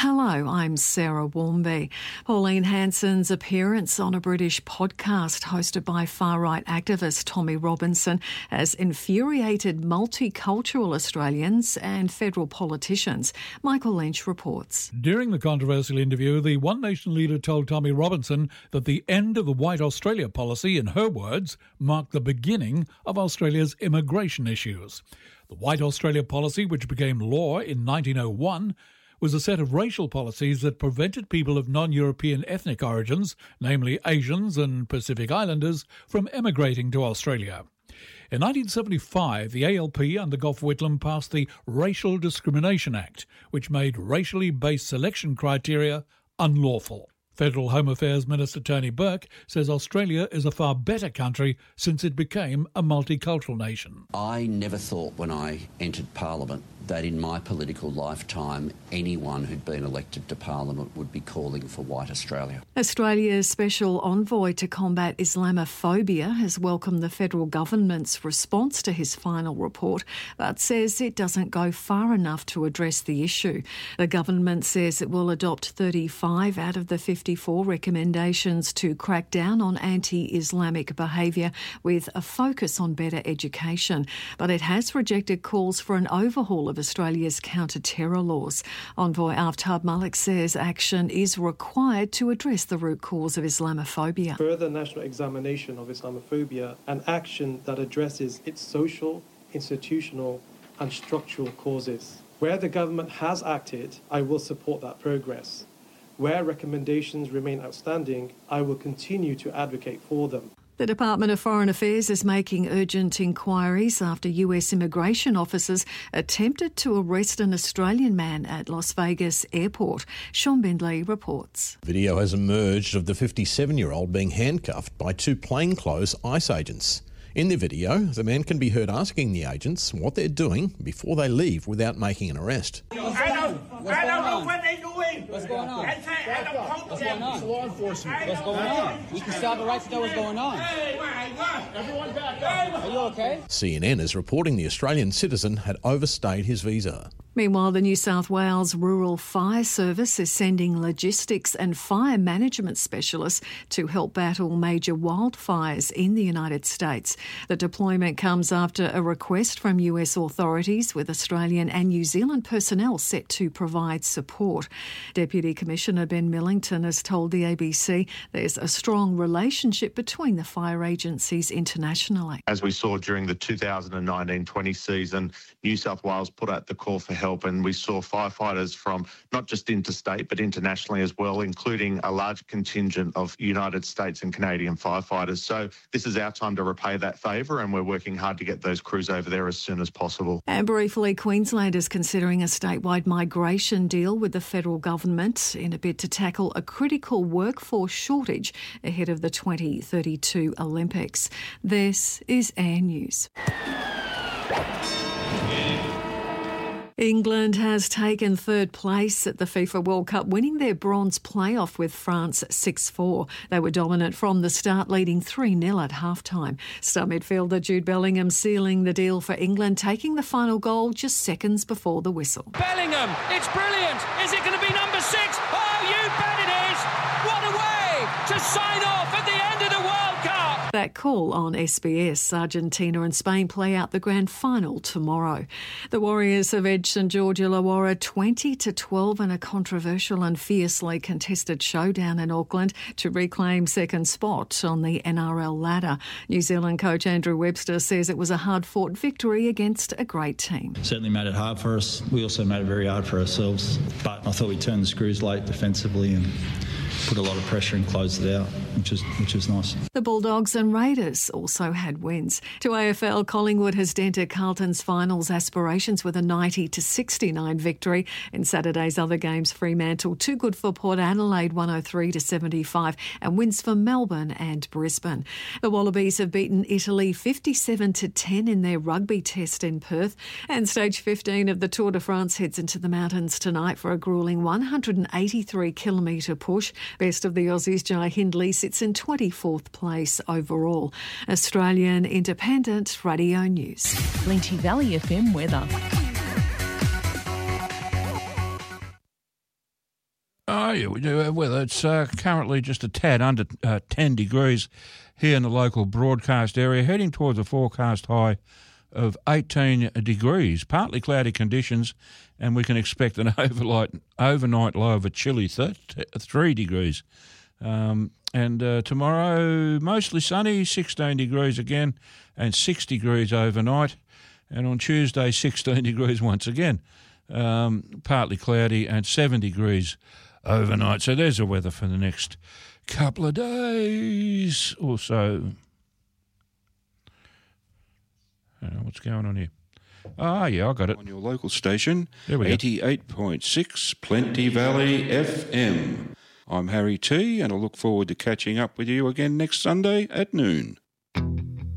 Hello, I'm Sarah Warmby. Pauline Hanson's appearance on a British podcast hosted by far-right activist Tommy Robinson has infuriated multicultural Australians and federal politicians. Michael Lynch reports. During the controversial interview, the One Nation leader told Tommy Robinson that the end of the White Australia policy, in her words, marked the beginning of Australia's immigration issues. The White Australia policy, which became law in 1901, was a set of racial policies that prevented people of non-European ethnic origins, namely Asians and Pacific Islanders, from emigrating to Australia. In 1975, the ALP under Gough Whitlam passed the Racial Discrimination Act, which made racially based selection criteria unlawful. Federal Home Affairs Minister Tony Burke says Australia is a far better country since it became a multicultural nation. I never thought when I entered Parliament that in my political lifetime anyone who'd been elected to Parliament would be calling for White Australia. Australia's Special Envoy to combat Islamophobia has welcomed the federal government's response to his final report, but says it doesn't go far enough to address the issue. The government says it will adopt 35 out of the 54 recommendations to crack down on anti-Islamic behaviour with a focus on better education, but it has rejected calls for an overhaul of Australia's counter-terror laws. Envoy Aftab Malik says action is required to address the root cause of Islamophobia. Further national examination of Islamophobia and action that addresses its social, institutional and structural causes. Where the government has acted, I will support that progress. Where recommendations remain outstanding, I will continue to advocate for them. The Department of Foreign Affairs is making urgent inquiries after US immigration officers attempted to arrest an Australian man at Las Vegas airport. Sean Bindley reports. Video has emerged of the 57-year-old being handcuffed by two plainclothes ICE agents. In the video, the man can be heard asking the agents what they're doing before they leave without making an arrest. I don't know what they're doing. What's going on? I don't What's going on? It's law enforcement. What's going on? We can still have the right to know what's going on. Everyone back up. Are you okay? CNN is reporting the Australian citizen had overstayed his visa. Meanwhile, the New South Wales Rural Fire Service is sending logistics and fire management specialists to help battle major wildfires in the United States. The deployment comes after a request from US authorities, with Australian and New Zealand personnel set to provide support. Deputy Commissioner Ben Millington has told the ABC there's a strong relationship between the fire agencies internationally. As we saw during the 2019-20 season, New South Wales put out the call for help, and we saw firefighters from not just interstate but internationally as well, including a large contingent of United States and Canadian firefighters. So this is our time to repay that favour, and we're working hard to get those crews over there as soon as possible. And briefly, Queensland is considering a statewide migration deal with the federal government in a bid to tackle a critical workforce shortage ahead of the 2032 Olympics. This is Air News. England has taken third place at the FIFA World Cup, winning their bronze playoff with France 6-4. They were dominant from the start, leading 3-0 at half-time. Star midfielder Jude Bellingham sealing the deal for England, taking the final goal just seconds before the whistle. Bellingham, it's brilliant. Is it going to be number 6? Oh, you bet it is. What a way to sign off at the end of the World Cup. That call on SBS. Argentina and Spain play out the grand final tomorrow. The Warriors have edged St George Illawarra 20-12 in a controversial and fiercely contested showdown in Auckland to reclaim second spot on the NRL ladder. New Zealand coach Andrew Webster says it was a hard-fought victory against a great team. Certainly made it hard for us. We also made it very hard for ourselves. But I thought we turned the screws late defensively and put a lot of pressure and closed it out, which is nice. The Bulldogs and Raiders also had wins. To AFL, Collingwood has dented Carlton's finals aspirations with a 90-69 victory. In Saturday's other games, Fremantle too good for Port Adelaide 103-75 and wins for Melbourne and Brisbane. The Wallabies have beaten Italy 57-10 in their rugby test in Perth, and stage 15 of the Tour de France heads into the mountains tonight for a gruelling 183-kilometre push. Best of the Aussies, Jai Hindley sits in 24th place overall. Australian Independent Radio News. Linty Valley FM weather. Oh, yeah, we do have weather. It's currently just a tad under 10 degrees here in the local broadcast area, heading towards a forecast high of 18 degrees. Partly cloudy conditions, and we can expect an overnight low of a chilly 3 degrees. And tomorrow, mostly sunny, 16 degrees again, and 6 degrees overnight. And on Tuesday, 16 degrees once again. Partly cloudy and 7 degrees overnight. So there's the weather for the next couple of days or so. What's going on here? Ah, yeah, I got it. On your local station, There we go. 88.6 Plenty Valley FM. I'm Harry T, and I look forward to catching up with you again next Sunday at noon.